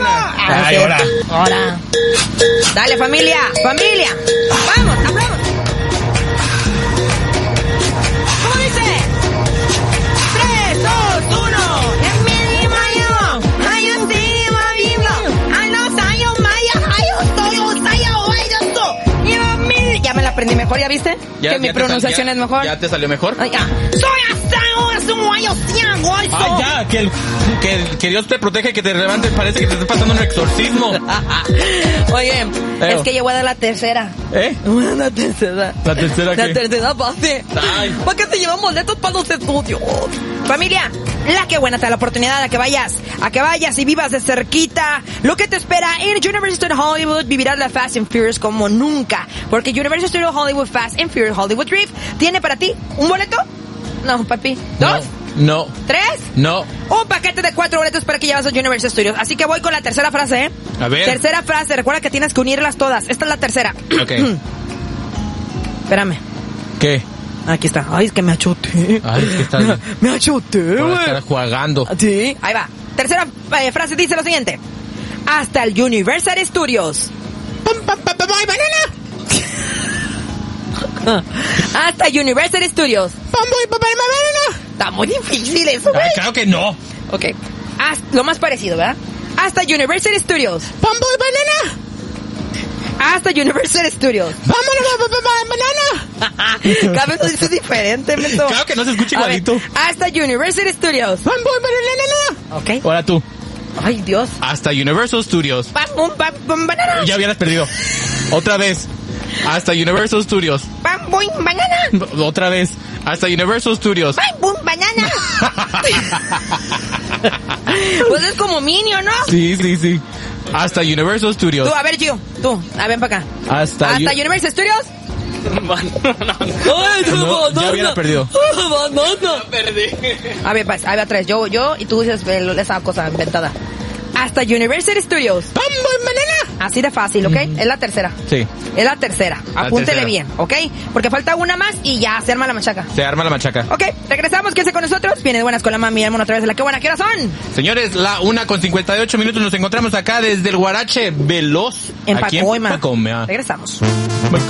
Ahora. Dale, familia. Vamos, aplausos. ¿Cómo dice? 3, 2, 1. En mi mayo. Ay, yo sí, mami. Ay, no, sayo, maya. Ay, yo soy. Ya me la aprendí mejor, ¿ya viste? Que mi pronunciación es mejor. ¿Ya te salió mejor? Ay, ya. Soy hasta un guayo, ya, que Dios te protege, que te levante, parece que te está pasando un exorcismo. Oye, es que yo voy a dar la tercera. Voy a dar la tercera. ¿La tercera qué? La tercera fase. ¿Para qué te llevan boletos para los estudios? Familia, la que buena te da la oportunidad a que vayas y vivas de cerquita. Lo que te espera en Universal Studios Hollywood, vivirás la Fast and Furious como nunca. Porque Universal Studios Hollywood Fast and Furious Hollywood Drift tiene para ti un boleto. No, papi. 2. No. 3. No. Un paquete de 4 boletos para que llevas a Universal Studios. Así que voy con la tercera frase, A ver. Tercera frase. Recuerda que tienes que unirlas todas. Esta es la tercera. Ok. Espérame. ¿Qué? Aquí está. Ay, es que me achoté. Ay, es que estás... Me achoté, Por güey. estar jugando. Sí. Ahí va. Tercera frase dice lo siguiente. Hasta el Universal Studios. Hasta Universal Studios. Está muy difícil eso, güey. Ay, claro que no. Ok. Lo más parecido, ¿verdad? Hasta Universal Studios. Hasta Universal Studios. Cada vez lo dice diferente, Meto. Claro que no se escucha igualito. Hasta Universal Studios. Ok. Ahora tú. Ay, Dios. Hasta Universal Studios. Ya hubieras perdido. Otra vez. Hasta Universal Studios. Banana. Otra vez. Hasta Universal Studios. Banana. Pues es como Minion, ¿no? Sí. Hasta Universal Studios. Tú, a ver, Gio. Tú, ven para acá. Hasta Universal Studios. No, ya hubiera perdido. Perdí. A ver, pues, ahí va 3. Yo y tú dices esa cosa inventada. Hasta Universal Studios. Así de fácil, ¿ok? Es la tercera. Sí. Es la tercera. Apúntele bien, ¿ok? Porque falta una más y ya se arma la machaca. Se arma la machaca. Ok, regresamos. Quédese con nosotros. Viene de buenas con la mami. Vámonos otra vez de la que buena. ¿Qué hora son? Señores, la 1:58. Nos encontramos acá desde el Guarache Veloz. En aquí Pacoima. en Pacoima. Regresamos.